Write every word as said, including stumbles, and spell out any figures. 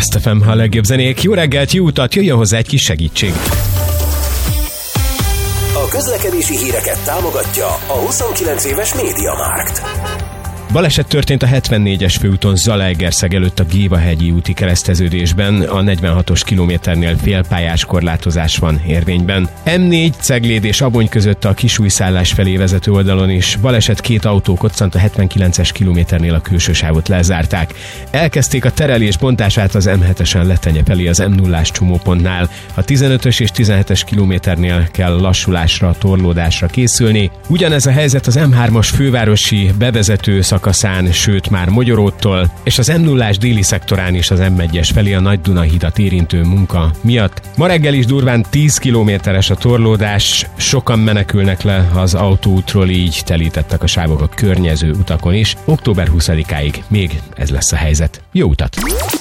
Best ef em, a legjobb zenék. Jó reggelt, jó utat, jöjjön hozzá egy kis segítség. A közlekedési híreket támogatja a huszonkilenc éves MediaMarkt. Baleset történt a hetvennégyes főúton Zalaegerszeg előtt a Gévahegyi úti kereszteződésben, a negyvenhatos kilométernél félpályás korlátozás van érvényben. em négy Cegléd és Abony között a Kisújszállás felé vezető oldalon is baleset, két autó koccant, a hetvenkilences kilométernél a külső sávot lezárták. Elkezdték a terelés bontását az em hetesen Letenye felé az em nullás csomópontnál. A tizenötös és tizenhetes kilométernél kell lassulásra, torlódásra készülni. Ugyanez a helyzet az em hármas fővárosi bevezető szakaszán, sőt már Mogyoróttól, és az em nullás déli szektorán is az em egyes felé a Nagy-Duna-hidat érintő munka miatt. Ma reggel is durván tíz kilométeres a torlódás, sokan menekülnek le az autóútról, így telítettek a sávok a környező utakon is. október huszadikáig még ez lesz a helyzet. Jó utat!